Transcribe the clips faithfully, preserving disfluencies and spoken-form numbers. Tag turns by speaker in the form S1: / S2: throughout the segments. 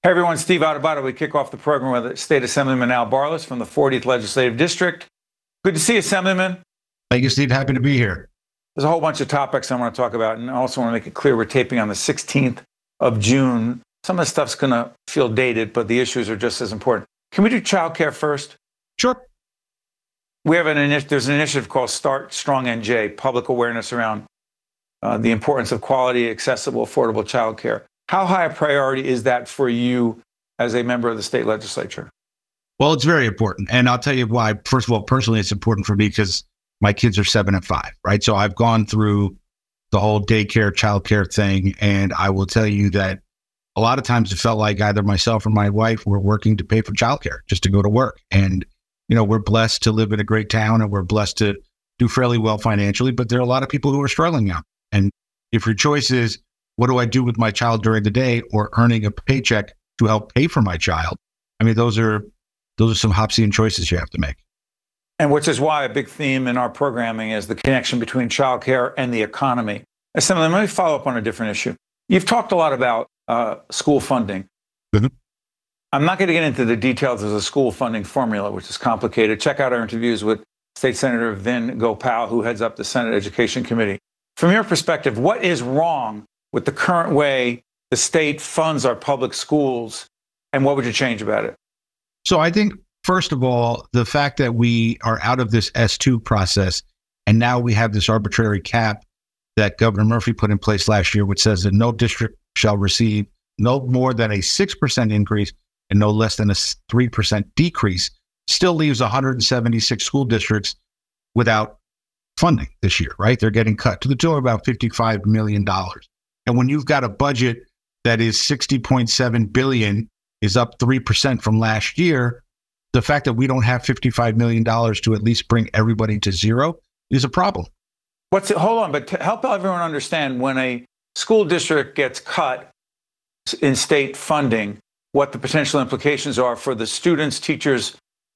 S1: Hey everyone, Steve Adubato. We kick off the program with State Assemblyman Al Barlas from the fortieth Legislative District. Good to see you, Assemblyman.
S2: Thank you, Steve. Happy to be here.
S1: There's a whole bunch of topics I want to talk about, and I also want to make it clear we're taping on the sixteenth of June. Some of the stuff's going to feel dated, but the issues are just as important. Can we do childcare first?
S2: Sure.
S1: We have an initiative, there's an initiative called Start Strong N J, public awareness around uh, the importance of quality, accessible, affordable childcare. How high a priority is that for you as a member of the state legislature?
S2: Well, it's very important. And I'll tell you why. First of all, personally, it's important for me because my kids are seven and five, right? So I've gone through the whole daycare, childcare thing. And I will tell you that a lot of times it felt like either myself or my wife were working to pay for childcare just to go to work. And, you know, we're blessed to live in a great town and we're blessed to do fairly well financially, but there are a lot of people who are struggling now. And if your choice is, what do I do with my child during the day, or earning a paycheck to help pay for my child? I mean, those are those are some Hobbesian choices you have to make.
S1: And which is why a big theme in our programming is the connection between childcare and the economy. Assemblyman, let me follow up on a different issue. You've talked a lot about uh, school funding.
S2: Mm-hmm.
S1: I'm not going to get into the details of the school funding formula, which is complicated. Check out our interviews with State Senator Vin Gopal, who heads up the Senate Education Committee. From your perspective, what is wrong with the current way the state funds our public schools, and what would you change about it?
S2: So I think, first of all, the fact that we are out of this S two process, and now we have this arbitrary cap that Governor Murphy put in place last year, which says that no district shall receive no more than a six percent increase and no less than a three percent decrease, still leaves one hundred seventy-six school districts without funding this year, right? They're getting cut to the tune of about fifty-five million dollars. And when you've got a budget that is sixty point seven billion dollars, is up three percent from last year, the fact that we don't have fifty-five million dollars to at least bring everybody to zero is a problem.
S1: What's it, hold on, but to help everyone understand, when a school district gets cut in state funding, what the potential implications are for the students, teachers,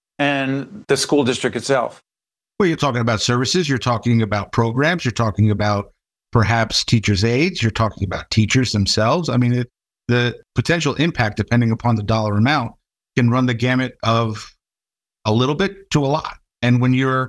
S1: and the school district itself.
S2: Well, you're talking about services, you're talking about programs, you're talking about perhaps teachers' aides, you're talking about teachers themselves. I mean, it, the potential impact, depending upon the dollar amount, can run the gamut of a little bit to a lot. And when you're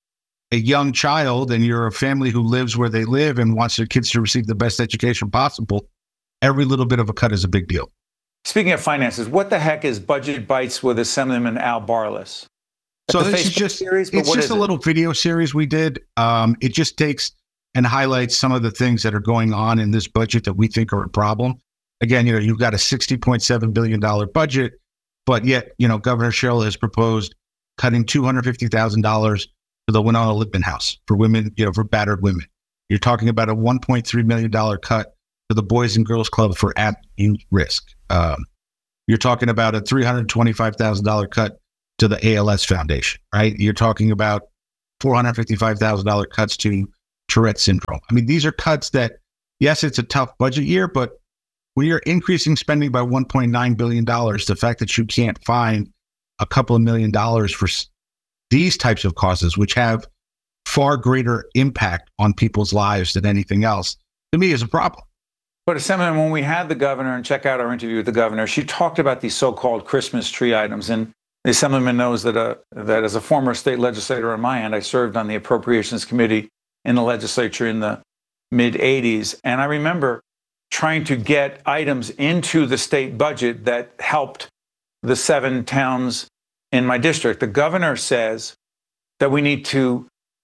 S2: a young child and you're a family who lives where they live and wants their kids to receive the best education possible, every little bit of a cut is a big deal.
S1: Speaking of finances, what the heck is Budget Bites with Assemblyman Al Barlas?
S2: So this is just,
S1: series,
S2: it's just a
S1: it?
S2: little video series we did. Um, it just takes and highlights some of the things that are going on in this budget that we think are a problem. Again, you know, you've got a sixty point seven billion dollars budget, but yet, you know, Governor Sherrill has proposed cutting two hundred fifty thousand dollars to the Winona Lippman House for women, you know, for battered women. You're talking about a one point three million dollars cut to the Boys and Girls Club for at youth risk. Um, you're talking about a three hundred twenty-five thousand dollars cut to the A L S Foundation, right? You're talking about four hundred fifty-five thousand dollars cuts to Tourette syndrome. I mean, these are cuts that, yes, it's a tough budget year, but when you're increasing spending by one point nine billion dollars, the fact that you can't find a couple of million dollars for these types of causes, which have far greater impact on people's lives than anything else, to me is a problem.
S1: But Assemblyman, when we had the governor, and check out our interview with the governor, she talked about these so-called Christmas tree items. And the Assemblyman knows that, uh, that as a former state legislator on my end, I served on the Appropriations Committee in the legislature in the mid eighties. And I remember trying to get items into the state budget that helped the seven towns in my district. The governor says that we need to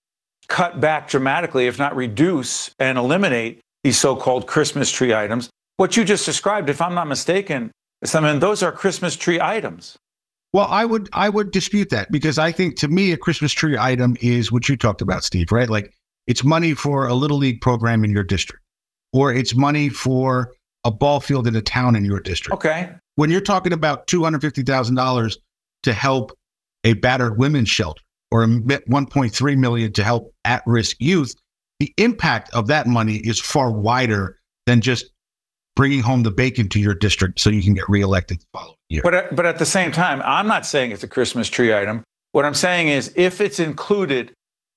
S1: cut back dramatically, if not reduce and eliminate these so-called Christmas tree items. What you just described, if I'm not mistaken, I mean, those are Christmas tree items.
S2: Well, I would I would dispute that, because I think, to me, a Christmas tree item is what you talked about, Steve, right? Like, it's money for a little league program in your district, or it's money for a ball field in a town in your district.
S1: Okay.
S2: When you're talking about two hundred fifty thousand dollars to help a battered women's shelter, or one point three million dollars to help at-risk youth, the impact of that money is far wider than just bringing home the bacon to your district so you can get reelected the following year.
S1: But at, but at the same time, I'm not saying it's a Christmas tree item. What I'm saying is, if it's included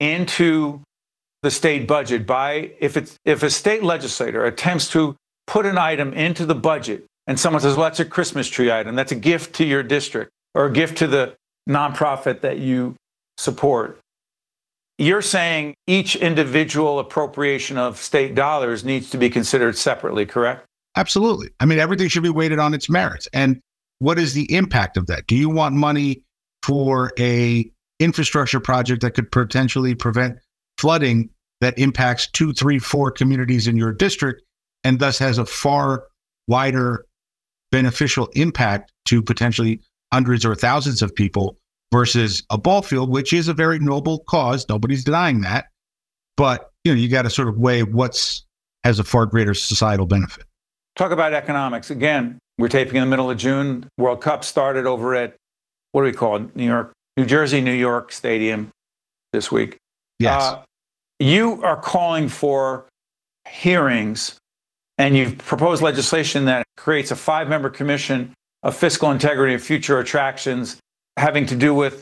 S1: into the state budget by, if it's if a state legislator attempts to put an item into the budget and someone says, well, that's a Christmas tree item. That's a gift to your district or a gift to the nonprofit that you support. You're saying each individual appropriation of state dollars needs to be considered separately, correct?
S2: Absolutely. I mean, everything should be weighted on its merits. And what is the impact of that? Do you want money for a infrastructure project that could potentially prevent flooding that impacts two, three, four communities in your district and thus has a far wider beneficial impact to potentially hundreds or thousands of people versus a ball field, which is a very noble cause. Nobody's denying that. But, you know, you got to sort of weigh what's has a far greater societal benefit.
S1: Talk about economics. Again, we're taping in the middle of June. World Cup started over at, what do we call it? New York, New Jersey, New York Stadium this week.
S2: Yes.
S1: Uh, you are calling for hearings, and you've proposed legislation that creates a five-member commission of fiscal integrity of future attractions having to do with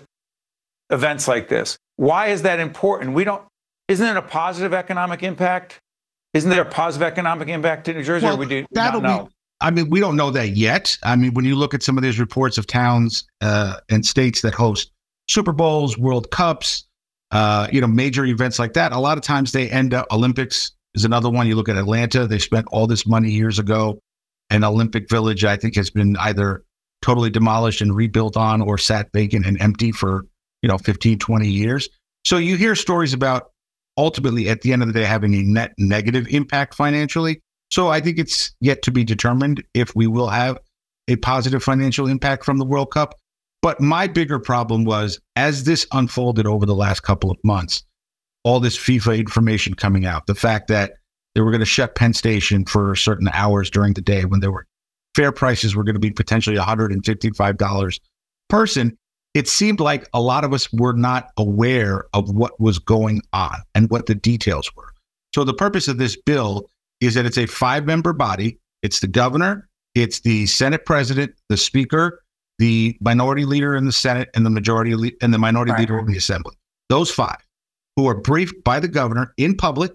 S1: events like this. Why is that important? We don't, isn't it a positive economic impact? Isn't there a positive economic impact to New Jersey?
S2: Well,
S1: or we do
S2: that'll
S1: not know?
S2: Be, I mean, we don't know that yet. I mean, when you look at some of these reports of towns uh, and states that host Super Bowls, World Cups, uh, you know, major events like that, a lot of times they end up, Olympics is another one. You look at Atlanta, they spent all this money years ago. An Olympic Village, I think, has been either totally demolished and rebuilt on or sat vacant and empty for, you know, fifteen, twenty years. So you hear stories about ultimately at the end of the day having a net negative impact financially. So I think it's yet to be determined if we will have a positive financial impact from the World Cup. But my bigger problem was, as this unfolded over the last couple of months, all this FIFA information coming out, the fact that they were going to shut Penn Station for certain hours during the day when there were fare prices were going to be potentially one hundred fifty-five dollars per person. It seemed like a lot of us were not aware of what was going on and what the details were. So the purpose of this bill is that it's a five-member body. It's the governor, it's the Senate president, the speaker, the minority leader in the Senate, and the majority le- and the minority
S1: right.
S2: leader in the Assembly. Those five who are briefed by the governor in public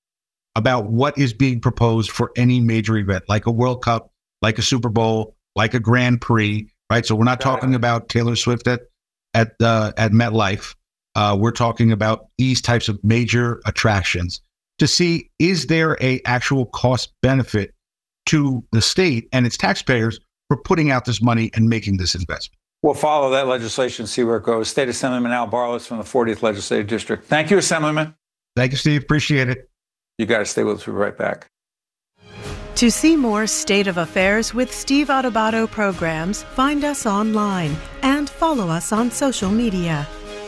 S2: about what is being proposed for any major event, like a World Cup, like a Super Bowl, like a Grand Prix, right? So we're not Got talking it. about Taylor Swift at at uh, at MetLife. Uh, we're talking about these types of major attractions to see, is there a actual cost benefit to the state and its taxpayers for putting out this money and making this investment?
S1: We'll follow that legislation, see where it goes. State Assemblyman Al Barless from the fortieth Legislative District. Thank you, Assemblyman.
S2: Thank you, Steve. Appreciate it.
S1: You got to stay with us. We'll be right back.
S3: To see more State of Affairs with Steve Adubato programs, find us online and follow us on social media.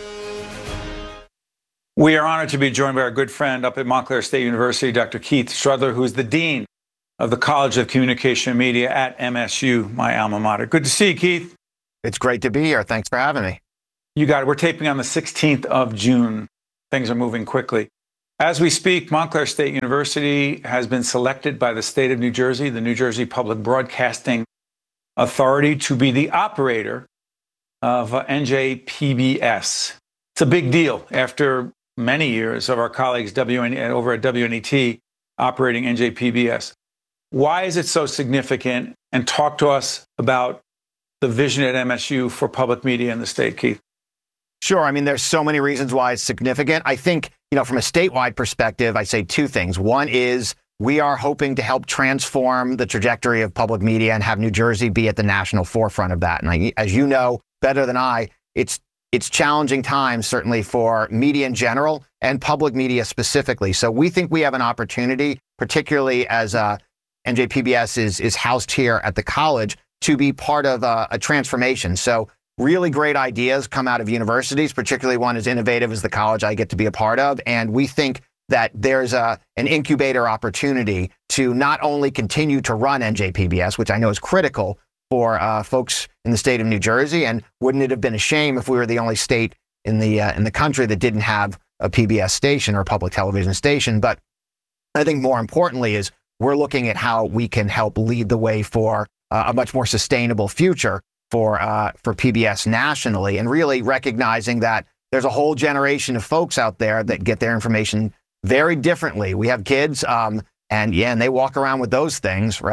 S1: We are honored to be joined by our good friend up at Montclair State University, Doctor Keith Strudler, who is the Dean of the College of Communication and Media at M S U, my alma mater. Good to see you, Keith.
S4: It's great to be here. Thanks for having me.
S1: You got it. We're taping on the sixteenth of June. Things are moving quickly. As we speak, Montclair State University has been selected by the state of New Jersey, the New Jersey Public Broadcasting Authority, to be the operator of uh, N J P B S. It's a big deal after many years of our colleagues W N, over at W N E T operating N J P B S. Why is it so significant? And talk to us about the vision at M S U for public media in the state, Keith.
S4: Sure. I mean, there's so many reasons why it's significant. I think, you know, from a statewide perspective, I say two things. One is we are hoping to help transform the trajectory of public media and have New Jersey be at the national forefront of that. And I, as you know better than I, it's it's challenging times, certainly for media in general and public media specifically. So we think we have an opportunity, particularly as uh, N J P B S is, is housed here at the college, to be part of a, a transformation. So really great ideas come out of universities, particularly one as innovative as the college I get to be a part of. And we think that there's a, an incubator opportunity to not only continue to run N J P B S, which I know is critical for uh, folks in the state of New Jersey, and wouldn't it have been a shame if we were the only state in the uh, in the country that didn't have a P B S station or a public television station. But I think more importantly is we're looking at how we can help lead the way for uh, a much more sustainable future for uh, for P B S nationally, and really recognizing that there's a whole generation of folks out there that get their information very differently. We have kids, um, and yeah, and they walk around with those things, right?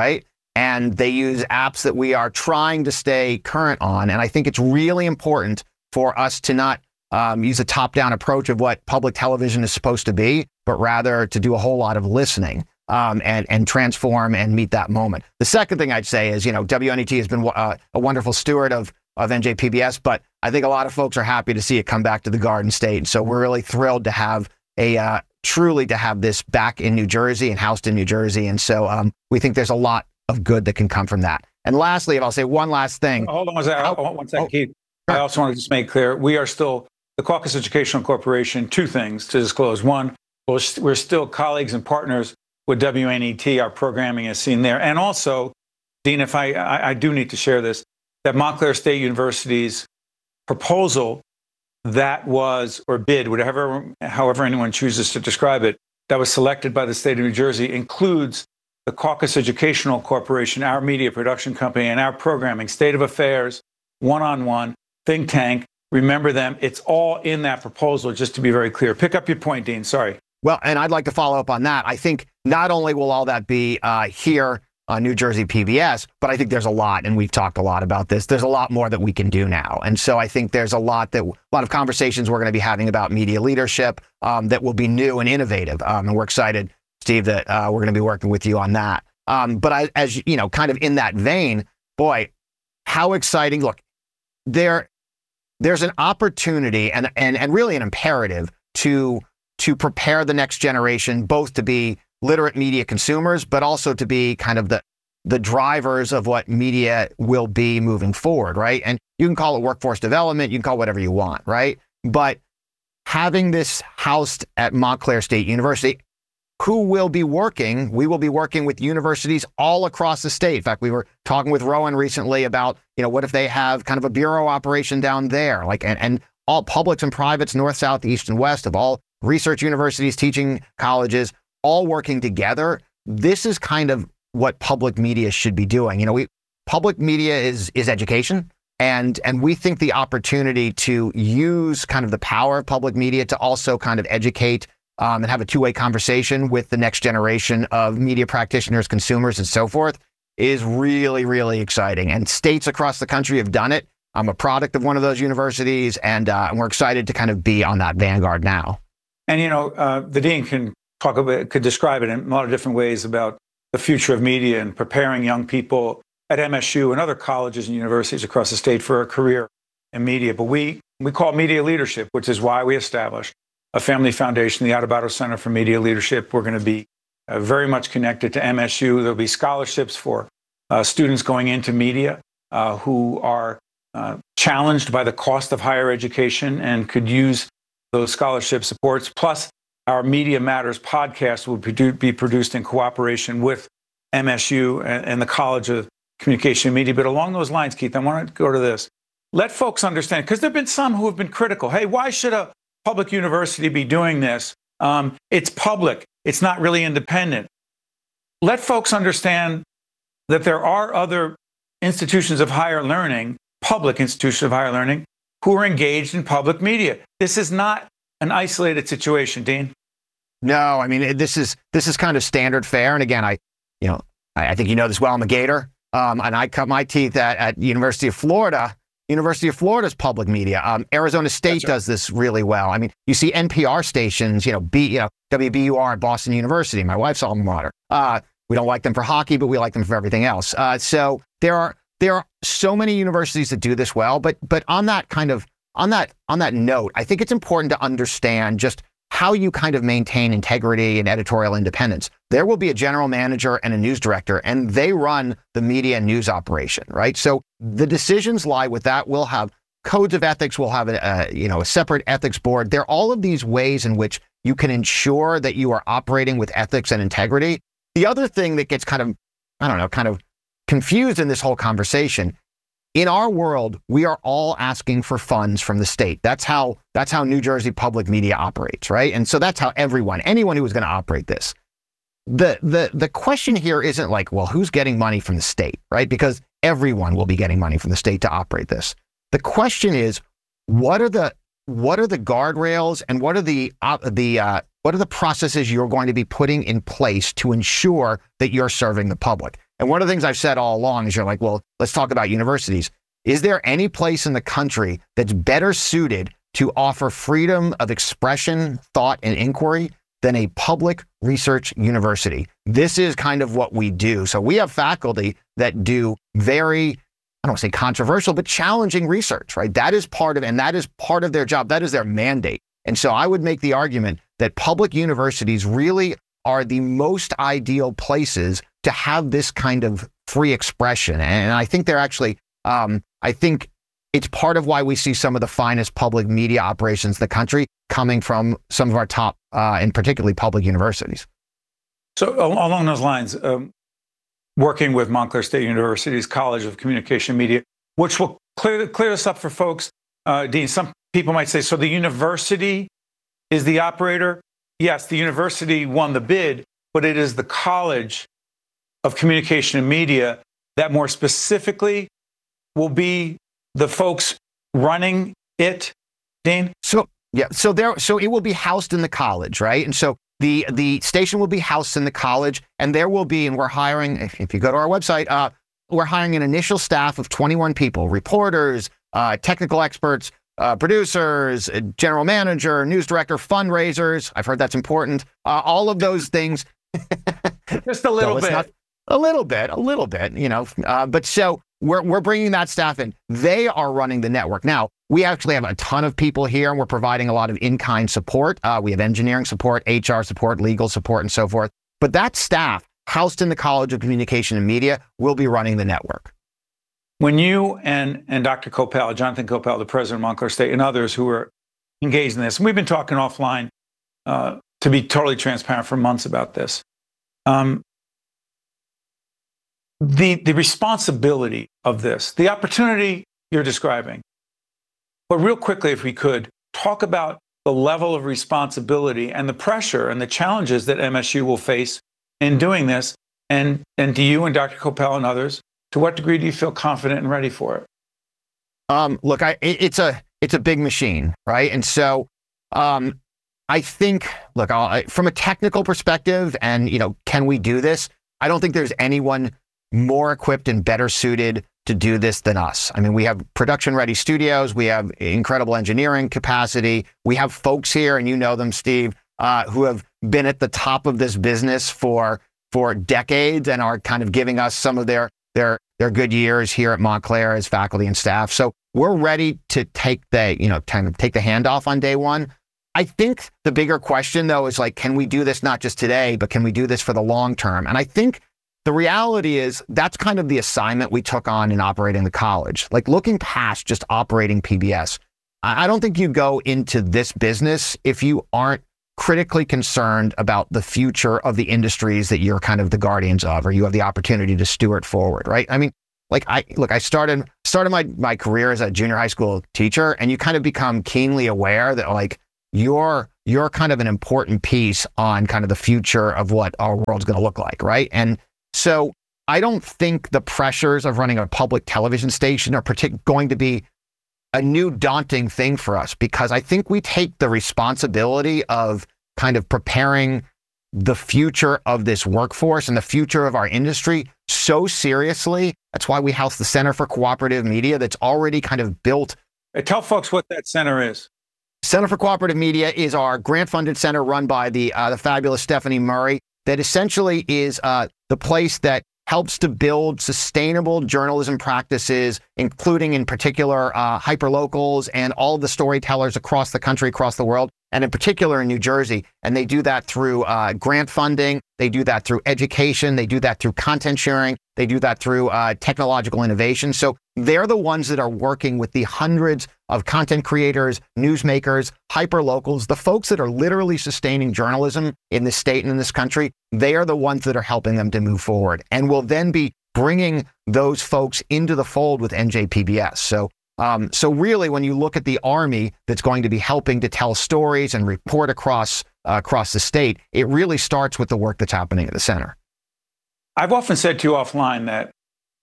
S4: and they use apps that we are trying to stay current on. And I think it's really important for us to not um, use a top-down approach of what public television is supposed to be, but rather to do a whole lot of listening um, and, and transform and meet that moment. The second thing I'd say is, you know, W N E T has been uh, a wonderful steward of, of N J P B S, but I think a lot of folks are happy to see it come back to the Garden State. So we're really thrilled to have a uh, truly to have this back in New Jersey and housed in New Jersey. And so um, we think there's a lot of good that can come from that. And lastly, if I'll say one last thing.
S1: Hold on one second,
S4: Oh,
S1: one second
S4: oh,
S1: Keith.
S4: sure.
S1: I also want to just make clear, we are still, the Caucus Educational Corporation, two things to disclose. One, we're st- we're still colleagues and partners with W N E T. Our programming is seen there. And also, Dean, if I, I, I do need to share this, that Montclair State University's proposal that was, or bid, whatever, however anyone chooses to describe it, that was selected by the state of New Jersey includes the Caucus Educational Corporation, our media production company, and our programming, State of Affairs, One-on-One, Think Tank. Remember them. It's all in that proposal, just to be very clear. Pick up your point, Dean. Sorry.
S4: Well, and I'd like to follow up on that. I think not only will all that be uh, here on New Jersey P B S, but I think there's a lot, and we've talked a lot about this, there's a lot more that we can do now. And so I think there's a lot that, a lot of conversations we're going to be having about media leadership um, that will be new and innovative. Um, and we're excited, Steve, that uh, we're going to be working with you on that. Um, but I, as you know, kind of in that vein, boy, how exciting. Look, there, there's an opportunity and, and, and really an imperative to, to prepare the next generation, both to be literate media consumers, but also to be kind of the, the drivers of what media will be moving forward, right? And you can call it workforce development, you can call it whatever you want, right? But having this housed at Montclair State University, who will be working, we will be working with universities all across the state. In fact, we were talking with Rowan recently about, you know, what if they have kind of a bureau operation down there, like, and, and all publics and privates, north, south, east, and west of all research universities, teaching colleges, all working together. This is kind of what public media should be doing. You know, we public media is is education, and and we think the opportunity to use kind of the power of public media to also kind of educate um, and have a two-way conversation with the next generation of media practitioners, consumers, and so forth is really, really exciting. And states across the country have done it. I'm a product of one of those universities, and, uh, and we're excited to kind of be on that vanguard now.
S1: And, you know, uh, the dean can talk about, could describe it in a lot of different ways about the future of media and preparing young people at M S U and other colleges and universities across the state for a career in media. But we, we call it media leadership, which is why we established a family foundation, the Adubato Center for Media Leadership. We're going to be uh, very much connected to M S U. There'll be scholarships for uh, students going into media uh, who are uh, challenged by the cost of higher education and could use those scholarship supports. Plus, our Media Matters podcast will be produced in cooperation with M S U and the College of Communication and Media. But along those lines, Keith, I want to go to this. Let folks understand, because there have been some who have been critical. Hey, why should a public university be doing this? Um, it's public. It's not really independent. Let folks understand that there are other institutions of higher learning, public institutions of higher learning, who are engaged in public media. This is not an isolated situation, Dean.
S4: No, I mean, this is this is kind of standard fare. And again, I, you know, I, I think you know this well. I'm a Gator, um, and I cut my teeth at, at University of Florida. University of Florida's public media. Um, Arizona State right. does this really well. I mean, you see N P R stations, you know, B, you know, W B U R at Boston University, my wife's alma mater. Uh, we don't like them for hockey, but we like them for everything else. Uh, so there are there are so many universities that do this well. But but on that kind of on that on that note, I think it's important to understand just how you kind of maintain integrity and editorial independence. There will be a general manager and a news director, and they run the media and news operation, right? So the decisions lie with that. We'll have codes of ethics. We'll have a, a you know a separate ethics board. There are all of these ways in which you can ensure that you are operating with ethics and integrity. The other thing that gets kind of, I don't know, kind of confused in this whole conversation. In our world, we are all asking for funds from the state. That's how that's how New Jersey public media operates, right? And so that's how everyone, anyone who is going to operate this. The the the question here isn't like, well, who's getting money from the state, right? Because everyone will be getting money from the state to operate this. The question is, what are the what are the guardrails and what are the uh, the uh, what are the processes you're going to be putting in place to ensure that you're serving the public? And one of the things I've said all along is you're like, well, let's talk about universities. Is there any place in the country that's better suited to offer freedom of expression, thought, and inquiry than a public research university? This is kind of what we do. So we have faculty that do very, I don't want to say controversial, but challenging research, right? That is part of, and that is part of their job. That is their mandate. And so I would make the argument that public universities really are the most ideal places to have this kind of free expression. And I think they're actually, um, I think it's part of why we see some of the finest public media operations in the country coming from some of our top, uh, and particularly public universities.
S1: So along those lines, um, working with Montclair State University's College of Communication Media, which will clear, clear this up for folks. Uh, Dean, some people might say, so the university is the operator? Yes, the university won the bid, but it is the College of Communication and Media that more specifically will be the folks running it, Dean?
S4: So, yeah, so there, so it will be housed in the college, right? And so the the station will be housed in the college, and there will be, and we're hiring, if, if you go to our website, uh, we're hiring an initial staff of twenty-one people, reporters, uh, technical experts, uh, producers, a general manager, news director, fundraisers. I've heard that's important. Uh, all of those things.
S1: Just a little
S4: no,
S1: bit.
S4: Not, a little bit, a little bit, you know. Uh, but so we're we're bringing that staff in. They are running the network. Now, we actually have a ton of people here, and we're providing a lot of in-kind support. Uh, we have engineering support, H R support, legal support, and so forth. But that staff, housed in the College of Communication and Media, will be running the network.
S1: When you and, and Doctor Coppell, Jonathan Coppell, the president of Montclair State, and others who are engaged in this, and we've been talking offline, uh, to be totally transparent, for months about this. Um, the, the responsibility of this, the opportunity you're describing, but real quickly, if we could, talk about the level of responsibility and the pressure and the challenges that M S U will face in doing this. And, and to you and Doctor Coppell and others, to what degree do you feel confident and ready for it?
S4: Um, look, I, it, it's a it's a big machine, right? And so um, I think, look, I'll, I, from a technical perspective, and you know, can we do this? I don't think there's anyone more equipped and better suited to do this than us. I mean, we have production-ready studios, we have incredible engineering capacity, we have folks here, and you know them, Steve, uh, who have been at the top of this business for for decades and are kind of giving us some of their their their good years here at Montclair as faculty and staff. So we're ready to take the you know kind of take the handoff on day one. I think the bigger question though is like, can we do this not just today, but can we do this for the long term? And I think the reality is that's kind of the assignment we took on in operating the college. Like looking past just operating P B S, I don't think you go into this business if you aren't critically concerned about the future of the industries that you're kind of the guardians of, or you have the opportunity to steward forward, right? I mean, like I look, I started started my my career as a junior high school teacher, and you kind of become keenly aware that like you're you're kind of an important piece on kind of the future of what our world's going to look like, right? And so I don't think the pressures of running a public television station are partic- going to be a new daunting thing for us, because I think we take the responsibility of kind of preparing the future of this workforce and the future of our industry so seriously. That's why we house the Center for Cooperative Media that's already kind of built.
S1: Hey, tell folks what that center is.
S4: Center for Cooperative Media is our grant-funded center run by the uh, the fabulous Stephanie Murray that essentially is uh, the place that helps to build sustainable journalism practices, including in particular uh, hyperlocals and all of the storytellers across the country, across the world, and in particular in New Jersey. And they do that through uh, grant funding. They do that through education. They do that through content sharing. They do that through uh, technological innovation. So they're the ones that are working with the hundreds of content creators, newsmakers, hyperlocals, the folks that are literally sustaining journalism in this state and in this country. They are the ones that are helping them to move forward, and will then be bringing those folks into the fold with N J P B S. So, um, so really, when you look at the Army that's going to be helping to tell stories and report across uh, across the state, it really starts with the work that's happening at the center.
S1: I've often said to you offline that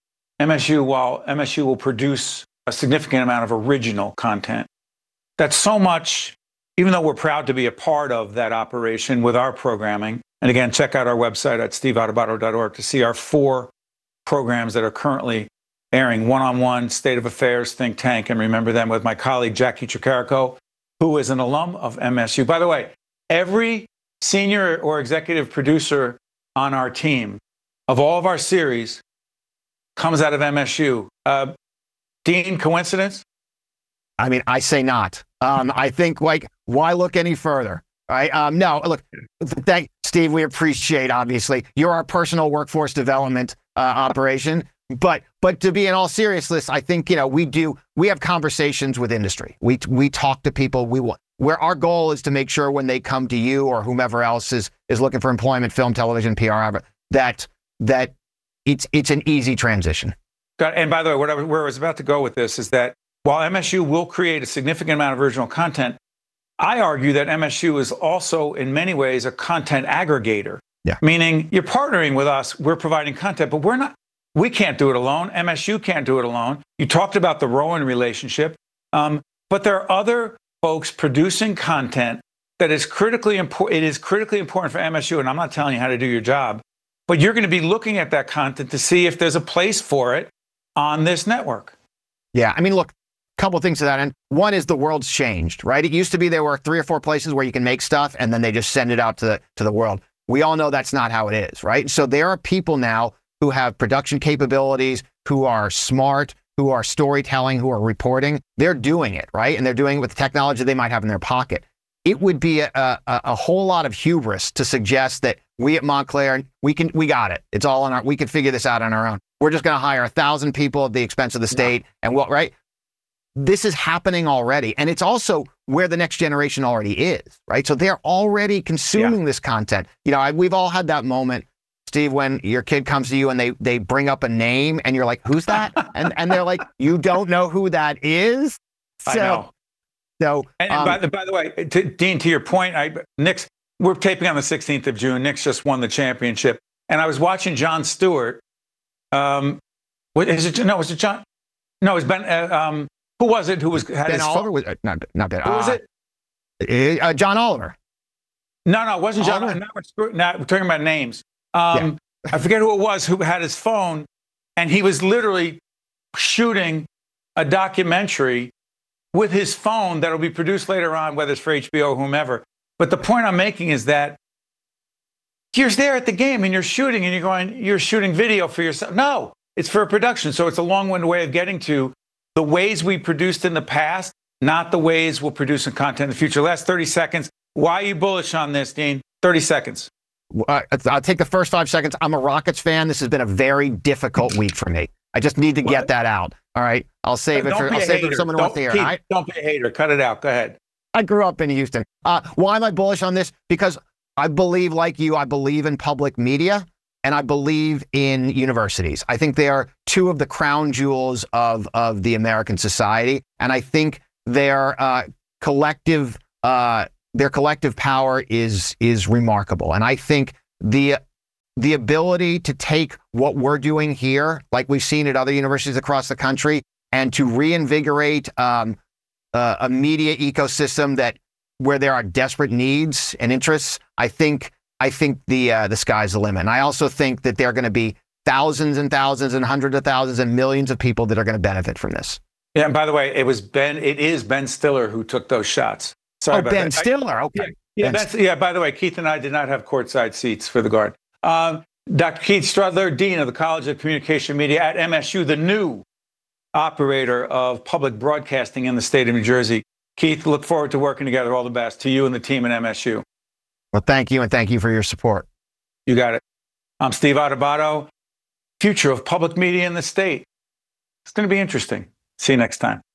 S1: M S U, while M S U will produce a significant amount of original content, that's so much, even though we're proud to be a part of that operation with our programming. And again, check out our website at steve adubato dot org to see our four programs that are currently airing: One-on-One, State of Affairs, Think Tank, and remember them with my colleague Jackie Tricarico, who is an alum of M S U. By the way, every senior or executive producer on our team of all of our series comes out of M S U. Uh, Dean, coincidence?
S4: I mean, I say not. Um, I think, like, why look any further? Right? Um, no, look, thank Steve. We appreciate, obviously, you're our personal workforce development uh, operation. But but to be in all seriousness, I think, you know, we do we have conversations with industry. We we talk to people. We want where our goal is to make sure when they come to you or whomever else is is looking for employment, film, television, P R, that that it's it's an easy transition.
S1: And by the way, what I, where I was about to go with this is that while M S U will create a significant amount of original content, I argue that M S U is also, in many ways, a content aggregator.
S4: Yeah.
S1: Meaning you're partnering with us, we're providing content, but we're not, we can't do it alone. M S U can't do it alone. You talked about the Rowan relationship, um, but there are other folks producing content that is critically important. It is critically important for M S U, and I'm not telling you how to do your job, but you're going to be looking at that content to see if there's a place for it on this network.
S4: Yeah, I mean, look, a couple of things to that end. One is the world's changed, right? It used to be there were three or four places where you can make stuff and then they just send it out to the, to the world. We all know that's not how it is, right? So there are people now who have production capabilities, who are smart, who are storytelling, who are reporting. They're doing it, right? And they're doing it with the technology they might have in their pocket. It would be a, a, a whole lot of hubris to suggest that we at Montclair, we can, we got it. It's all on our, we can figure this out on our own. We're just going to hire a thousand people at the expense of the state. Yeah. And what, right? This is happening already. And it's also where the next generation already is, right? So they're already consuming yeah. this content. You know, I, we've all had that moment, Steve, when your kid comes to you and they they bring up a name and you're like, who's that? and and they're like, you don't know who that is? So,
S1: I know.
S4: So,
S1: and,
S4: um,
S1: and by, the, by the way, to, Dean, to your point, I, Knicks, we're taping on the sixteenth of June. Knicks just won the championship. And I was watching Jon Stewart. Um, what is it? No, was it John? No, it's Ben. Uh, um, who was it? Who was had
S4: Ben
S1: his
S4: Oliver? Was, uh, not not Ben.
S1: Who uh, was
S4: it? Uh, John Oliver.
S1: No, no, it wasn't John.
S4: Oliver?
S1: Now we're, now we're talking about names. Um, yeah. I forget who it was who had his phone, and he was literally shooting a documentary with his phone that'll be produced later on, whether it's for H B O or whomever. But the point I'm making is that you're there at the game and you're shooting and you're going, you're shooting video for yourself. No, it's for a production. So it's a long-winded way of getting to the ways we produced in the past, not the ways we'll produce in content in the future. Last thirty seconds. Why are you bullish on this, Dean? thirty seconds.
S4: Uh, I'll take the first five seconds. I'm a Rockets fan. This has been a very difficult week for me. I just need to get what? that out. All right. I'll save it for, I'll save it for someone who wants to hear it. Right?
S1: Don't be a hater. Cut it out. Go ahead.
S4: I grew up in Houston. Uh, why am I bullish on this? Because I believe, like you, I believe in public media and I believe in universities. I think they are two of the crown jewels of, of the American society. And I think their uh, collective uh, their collective power is is remarkable. And I think the the ability to take what we're doing here, like we've seen at other universities across the country, and to reinvigorate um, uh, a media ecosystem that where there are desperate needs and interests, I think I think the uh, the sky's the limit. And I also think that there are going to be thousands and thousands and hundreds of thousands and millions of people that are going to benefit from this.
S1: Yeah, and by the way, it was Ben. It is Ben Stiller who took those shots. Sorry
S4: oh,
S1: about
S4: Ben
S1: that.
S4: Stiller. Okay.
S1: Yeah,
S4: Ben
S1: yeah, yeah. By the way, Keith and I did not have courtside seats for the Guard. Um, Doctor Keith Strudler, Dean of the College of Communication Media at M S U, the new operator of public broadcasting in the state of New Jersey. Keith, look forward to working together. All the best to you and the team at M S U.
S4: Well, thank you, and thank you for your support.
S1: You got it. I'm Steve Adubato, future of public media in the state. It's going to be interesting. See you next time.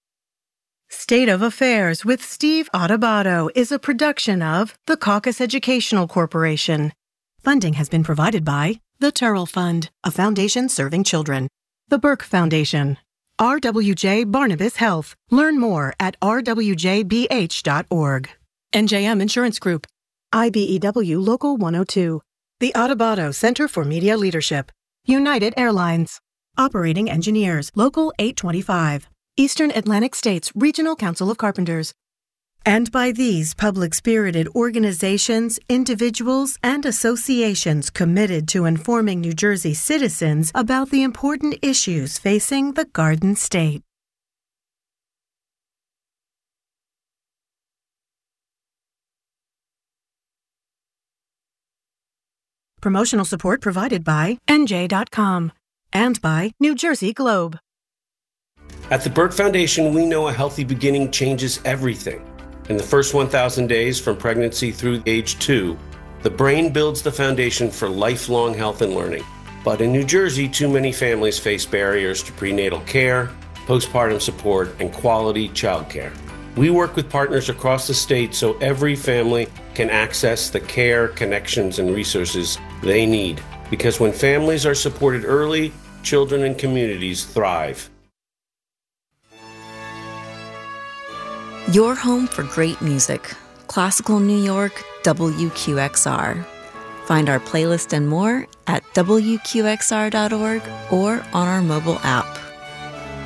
S3: State of Affairs with Steve Adubato is a production of the Caucus Educational Corporation. Funding has been provided by the Turrell Fund, a foundation serving children, the Burke Foundation, R W J Barnabas Health. Learn more at r w j b h dot org. N J M Insurance Group, I B E W Local one oh two, the Adubato Center for Media Leadership, United Airlines, Operating Engineers, Local eight twenty-five, Eastern Atlantic States Regional Council of Carpenters. And by these public-spirited organizations, individuals, and associations committed to informing New Jersey citizens about the important issues facing the Garden State. Promotional support provided by N J dot com and by New Jersey Globe.
S5: At the Burt Foundation, we know a healthy beginning changes everything. In the first one thousand days from pregnancy through age two, the brain builds the foundation for lifelong health and learning. But in New Jersey, too many families face barriers to prenatal care, postpartum support, and quality childcare. We work with partners across the state so every family can access the care, connections, and resources they need. Because when families are supported early, children and communities thrive.
S6: Your home for great music. Classical New York, W Q X R. Find our playlist and more at W Q X R dot org or on our mobile app.